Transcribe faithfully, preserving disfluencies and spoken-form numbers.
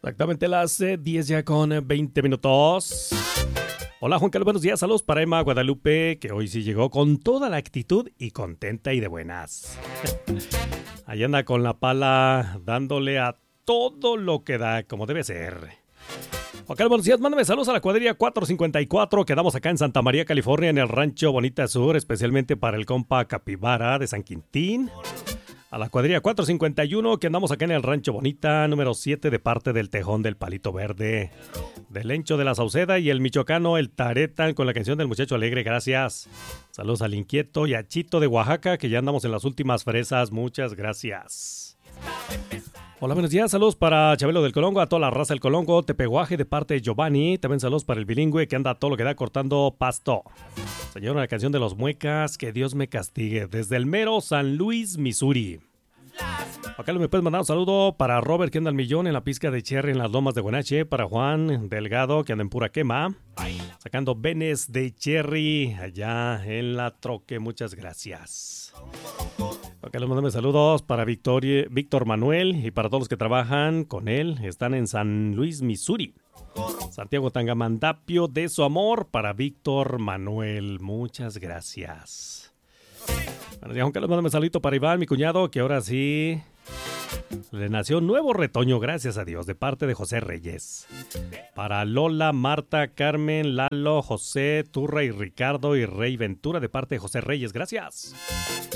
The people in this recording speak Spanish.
Exactamente las eh, diez ya con veinte minutos. Hola Juan Carlos, buenos días, saludos para Emma Guadalupe, que hoy sí llegó con toda la actitud y contenta y de buenas. Ahí anda con la pala dándole a todo lo que da, como debe ser. Juan Carlos, buenos días, mándame saludos a la cuadrilla cuatrocientos cincuenta y cuatro, quedamos acá en Santa María, California, en el rancho Bonita Sur, especialmente para el compa Capibara de San Quintín. A la cuadrilla cuatrocientos cincuenta y uno, que andamos acá en el Rancho Bonita, número siete, de parte del Tejón del Palito Verde. Del Lencho de la Sauceda y el michoacano El Taretan con la canción del Muchacho Alegre, gracias. Saludos al Inquieto y a Chito de Oaxaca, que ya andamos en las últimas fresas, muchas gracias. Hola, buenos días, saludos para Chabelo del Colongo, a toda la raza del Colongo, Tepehuaje de parte de Giovanni, también saludos para el bilingüe que anda todo lo que da cortando pasto. Señor, una canción de los Muecas, que Dios me castigue, desde el mero San Luis, Missouri. Acá me puedes mandar un saludo para Robert, que anda al millón en la pizca de Cherry en las lomas de Buenache, para Juan Delgado, que anda en pura quema, sacando venes de Cherry allá en la troque, muchas gracias. Acá les mandamos saludos para Victoria, Víctor Manuel y para todos los que trabajan con él, están en San Luis, Missouri. Santiago Tangamandapio, de su amor para Víctor Manuel, muchas gracias. Bueno, ya Juan Carlos, mándame un saludito para Iván, mi cuñado, que ahora sí le nació un nuevo retoño, gracias a Dios, de parte de José Reyes. Para Lola, Marta, Carmen, Lalo, José, Turra y Ricardo y Rey Ventura, de parte de José Reyes, gracias.